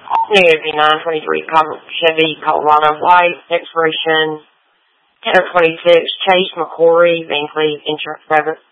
New 923 Chevy Colorado White, expiration 10/26, Chase McCory, Van Cleve Insurance Private.